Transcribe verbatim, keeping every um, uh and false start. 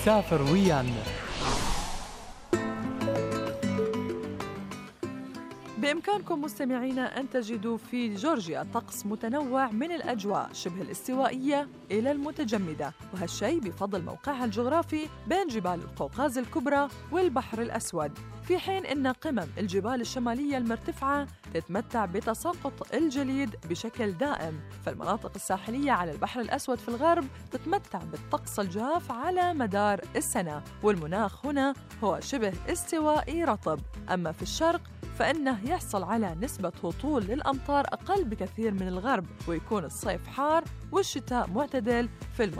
سافر ويانا. بإمكانكم مستمعينا أن تجدوا في جورجيا طقس متنوع من الأجواء شبه الاستوائية إلى المتجمدة، وهالشي بفضل موقعها الجغرافي بين جبال القوقاز الكبرى والبحر الأسود، في حين أن قمم الجبال الشمالية المرتفعة تتمتع بتساقط الجليد بشكل دائم، فالمناطق الساحلية على البحر الأسود في الغرب تتمتع بالطقس الجاف على مدار السنة، والمناخ هنا هو شبه استوائي رطب. أما في الشرق فإنه يحصل على نسبة هطول للأمطار أقل بكثير من الغرب، ويكون الصيف حار والشتاء معتدل في المناطق